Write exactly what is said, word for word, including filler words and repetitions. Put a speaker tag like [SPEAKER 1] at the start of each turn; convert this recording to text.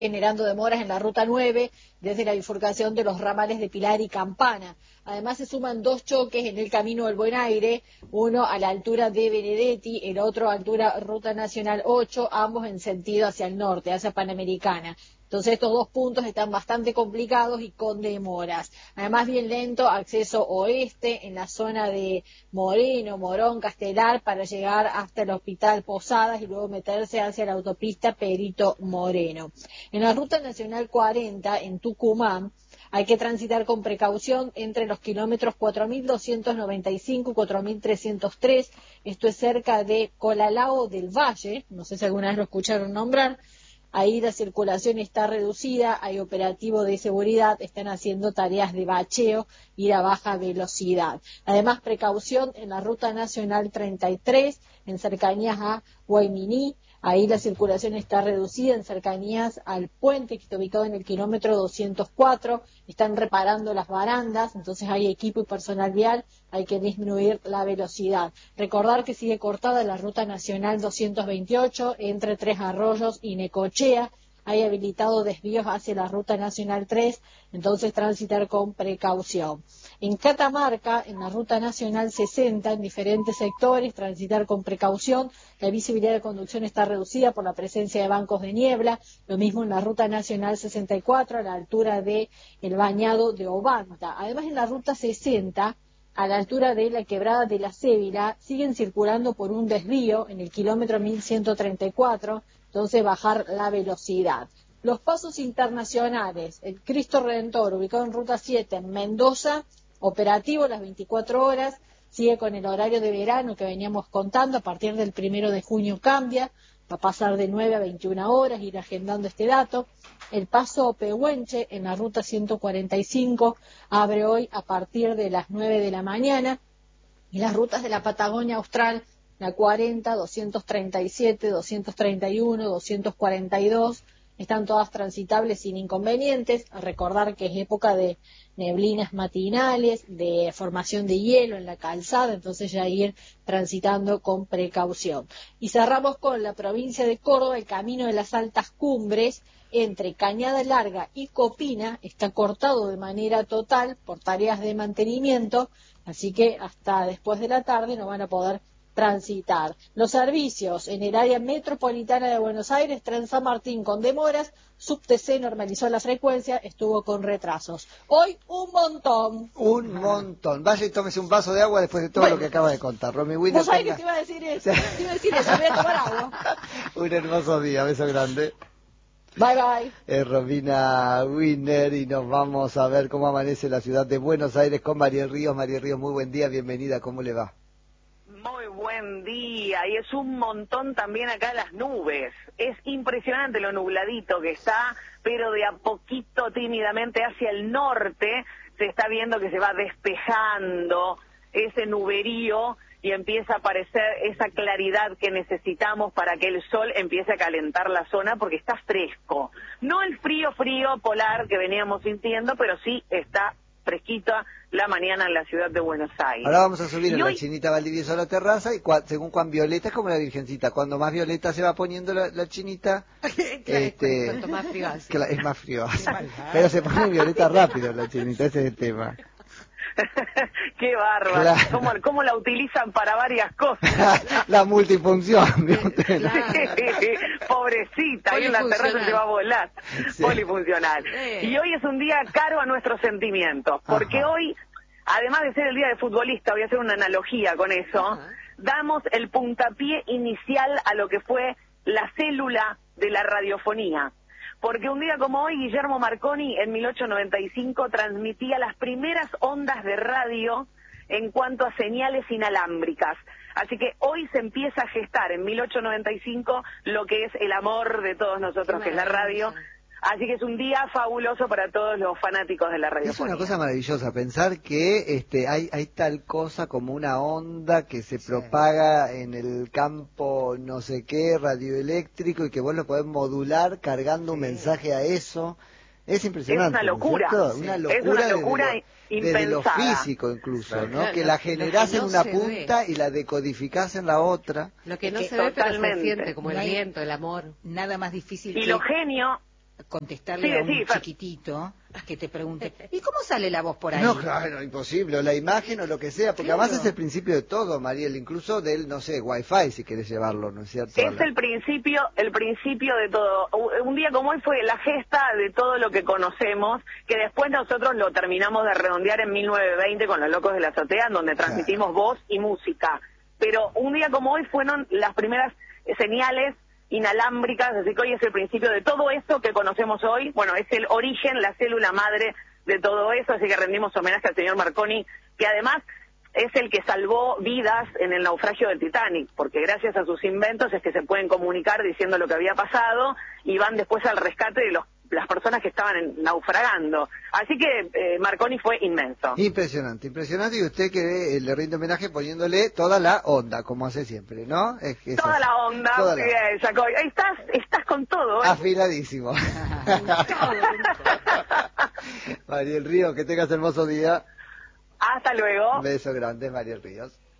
[SPEAKER 1] generando demoras en la ruta nueve desde la bifurcación de los ramales de Pilar y Campana. Además se suman dos choques en el camino del Buen Aire, uno a la altura de Benedetti, el otro a altura Ruta Nacional ocho, ambos en sentido hacia el norte, hacia Panamericana. Entonces estos dos puntos están bastante complicados y con demoras. Además bien lento acceso oeste en la zona de Moreno, Morón, Castelar para llegar hasta el Hospital Posadas y luego meterse hacia la autopista Perito Moreno. En la Ruta Nacional cuarenta en Tucumán hay que transitar con precaución entre los kilómetros cuatro mil doscientos noventa y cinco y cuatro mil trescientos tres. Esto es cerca de Colalao del Valle, no sé si alguna vez lo escucharon nombrar. Ahí la circulación está reducida, hay operativo de seguridad, están haciendo tareas de bacheo y a baja velocidad. Además, precaución en la Ruta Nacional treinta y tres, en cercanías a Huayminí. Ahí la circulación está reducida en cercanías al puente que está ubicado en el kilómetro doscientos cuatro. Están reparando las barandas, entonces hay equipo y personal vial, hay que disminuir la velocidad. Recordar que sigue cortada la Ruta Nacional doscientos veintiocho entre Tres Arroyos y Necochea. Hay habilitado desvíos hacia la Ruta Nacional tres, entonces transitar con precaución. En Catamarca, en la Ruta Nacional sesenta, en diferentes sectores, transitar con precaución. La visibilidad de conducción está reducida por la presencia de bancos de niebla. Lo mismo en la Ruta Nacional sesenta y cuatro, a la altura de el Bañado de Obanta. Además, en la Ruta sesenta, a la altura de la Quebrada de la Cébila, siguen circulando por un desvío en el kilómetro mil ciento treinta y cuatro, entonces bajar la velocidad. Los pasos internacionales, el Cristo Redentor, ubicado en Ruta siete, en Mendoza, operativo las veinticuatro horas, sigue con el horario de verano que veníamos contando, a partir del primero de junio cambia, va a pasar de nueve a veintiuna horas, ir agendando este dato. El paso Pehuenche en la Ruta ciento cuarenta y cinco abre hoy a partir de las nueve de la mañana, y las rutas de la Patagonia Austral, la cuarenta, doscientos treinta y siete, doscientos treinta y uno, doscientos cuarenta y dos, están todas transitables sin inconvenientes. A recordar que es época de neblinas matinales, de formación de hielo en la calzada, entonces ya ir transitando con precaución. Y cerramos con la provincia de Córdoba. El camino de las altas cumbres entre Cañada Larga y Copina está cortado de manera total por tareas de mantenimiento, así que hasta después de la tarde no van a poder transitar. Los servicios en el área metropolitana de Buenos Aires, Tren San Martín con demoras, Subte normalizó la frecuencia, estuvo con retrasos. Hoy un montón.
[SPEAKER 2] Un montón. Vaya y tómese un vaso de agua después de todo bueno, lo que acaba de contar. Romy Winner.
[SPEAKER 1] ¿Vos sabés que te iba a decir eso? Te iba a decir eso, voy a tomar agua.
[SPEAKER 2] Un hermoso día, beso grande.
[SPEAKER 1] Bye bye.
[SPEAKER 2] Es Romina Winner y nos vamos a ver cómo amanece la ciudad de Buenos Aires con María Ríos. María Ríos, muy buen día, bienvenida, ¿cómo le va?
[SPEAKER 3] Muy buen día, y es un montón también acá las nubes. Es impresionante lo nubladito que está, pero de a poquito, tímidamente, hacia el norte, se está viendo que se va despejando ese nuberío y empieza a aparecer esa claridad que necesitamos para que el sol empiece a calentar la zona, porque está fresco. No el frío, frío polar que veníamos sintiendo, pero sí está fresquita la mañana en la ciudad de Buenos Aires.
[SPEAKER 2] Ahora vamos a subir
[SPEAKER 3] y
[SPEAKER 2] en
[SPEAKER 3] hoy...
[SPEAKER 2] la Chinita Valdivieso a la terraza, y cua, según cuán violeta es como la Virgencita. Cuando más violeta se va poniendo la, la Chinita,
[SPEAKER 4] claro,
[SPEAKER 2] este,
[SPEAKER 4] cuanto más frío hace.
[SPEAKER 2] Claro, es más frío hace. Pero se pone violeta rápido la Chinita, ese es el tema.
[SPEAKER 3] Qué bárbaro,
[SPEAKER 2] claro.
[SPEAKER 3] ¿Cómo, cómo la utilizan para varias cosas?
[SPEAKER 2] La multifunción.
[SPEAKER 3] Claro. Pobrecita, ahí en la terraza se va a volar. Sí. Polifuncional. Sí. Y hoy es un día caro a nuestros sentimientos, porque Ajá. hoy, además de ser el día de futbolista, voy a hacer una analogía con eso, Ajá. damos el puntapié inicial a lo que fue la célula de la radiofonía. Porque un día como hoy, Guillermo Marconi, en mil ochocientos noventa y cinco, transmitía las primeras ondas de radio en cuanto a señales inalámbricas. Así que hoy se empieza a gestar, en mil ochocientos noventa y cinco, lo que es el amor de todos nosotros, que es la radio. Así que es un día fabuloso para todos los fanáticos de la radiofonía.
[SPEAKER 2] Es una cosa maravillosa pensar que este hay hay tal cosa como una onda que se sí. propaga en el campo no sé qué radioeléctrico y que vos lo podés modular cargando sí. un mensaje a eso. Es impresionante.
[SPEAKER 3] Es una locura.
[SPEAKER 2] ¿no? sí. Una locura.
[SPEAKER 3] Es una locura
[SPEAKER 2] desde lo,
[SPEAKER 3] impensada.
[SPEAKER 2] Desde lo físico incluso, claro, ¿no? Claro, que la generás en
[SPEAKER 4] no
[SPEAKER 2] una punta
[SPEAKER 4] ve.
[SPEAKER 2] y la decodificás en la otra.
[SPEAKER 4] Lo que no
[SPEAKER 3] es
[SPEAKER 4] se
[SPEAKER 3] que
[SPEAKER 4] ve,
[SPEAKER 3] totalmente.
[SPEAKER 4] pero se siente, como el
[SPEAKER 5] no hay
[SPEAKER 4] viento, el amor.
[SPEAKER 5] Nada más difícil
[SPEAKER 3] y
[SPEAKER 5] que...
[SPEAKER 3] lo genio
[SPEAKER 4] contestarle
[SPEAKER 3] sí,
[SPEAKER 4] a un
[SPEAKER 3] sí,
[SPEAKER 4] chiquitito que te pregunte, ¿y cómo sale la voz por ahí?
[SPEAKER 2] No, claro, imposible, o la imagen o lo que sea, porque
[SPEAKER 4] Claro.
[SPEAKER 2] además es el principio de todo, Mariel, incluso del, no sé, Wi-Fi, si querés llevarlo, ¿no es cierto?
[SPEAKER 3] Es el principio, el principio de todo. Un día como hoy fue la gesta de todo lo que conocemos, que después nosotros lo terminamos de redondear en mil novecientos veinte con Los Locos de la Azotea, en donde transmitimos
[SPEAKER 2] Claro.
[SPEAKER 3] voz y música. Pero un día como hoy fueron las primeras señales inalámbricas, así que hoy es el principio de todo eso que conocemos hoy. Bueno, es el origen, la célula madre de todo eso, así que rendimos homenaje al señor Marconi, que además es el que salvó vidas en el naufragio del Titanic, porque gracias a sus inventos es que se pueden comunicar diciendo lo que había pasado y van después al rescate de los, las personas que estaban en, naufragando. Así que eh, Marconi fue inmenso.
[SPEAKER 2] Impresionante, impresionante, y usted que eh, le rinde homenaje poniéndole toda la onda, como hace siempre, ¿no? Es que es
[SPEAKER 3] Toda
[SPEAKER 2] así.
[SPEAKER 3] la onda,
[SPEAKER 2] Toda la...
[SPEAKER 3] bien, Jacob. Ahí estás, estás con todo, ¿eh?
[SPEAKER 2] Afiladísimo. Mariel Ríos, que tengas hermoso día.
[SPEAKER 3] Hasta luego.
[SPEAKER 2] Un beso grande, Mariel Ríos.